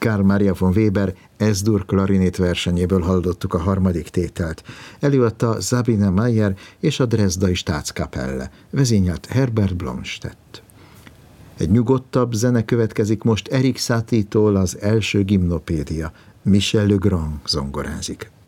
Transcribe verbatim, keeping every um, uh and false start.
Karl Maria von Weber S-dur klarinét versenyéből hallottuk a harmadik tételt. Előadta Sabine Meyer és a Dresdai Staatskapelle, vezényelt Herbert Blomstedt. Egy nyugodtabb zene következik most Erik Satiehtól, az első gimnopédia. Michel Legrand zongorázik.